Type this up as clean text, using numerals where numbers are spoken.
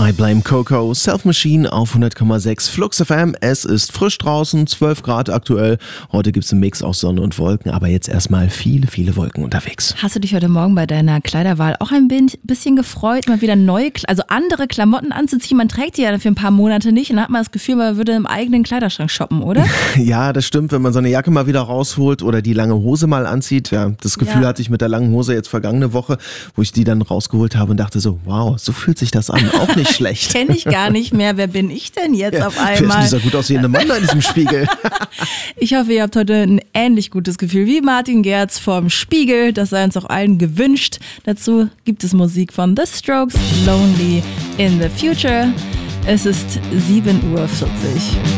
I Blame Coco, Self Machine auf 100,6 Flux FM. Es ist frisch draußen, 12 Grad aktuell. Heute gibt es einen Mix aus Sonne und Wolken, aber jetzt erstmal viele, viele Wolken unterwegs. Hast du dich heute Morgen bei deiner Kleiderwahl auch ein bisschen gefreut, mal wieder andere Klamotten anzuziehen? Man trägt die ja für ein paar Monate nicht und dann hat man das Gefühl, man würde im eigenen Kleiderschrank shoppen, oder? Ja, das stimmt, wenn man so eine Jacke mal wieder rausholt oder die lange Hose mal anzieht. Ja, das Gefühl hatte ich mit der langen Hose jetzt vergangene Woche, wo ich die dann rausgeholt habe und dachte so, wow, so fühlt sich das an. Auch nicht schlecht. Kenne ich gar nicht mehr. Wer bin ich denn jetzt auf einmal? Wer ist dieser gut aussehende Mann da in diesem Spiegel? Ich hoffe, ihr habt heute ein ähnlich gutes Gefühl wie Martin Gerz vom Spiegel. Das sei uns auch allen gewünscht. Dazu gibt es Musik von The Strokes, Lonely in the Future. Es ist 7:40 Uhr.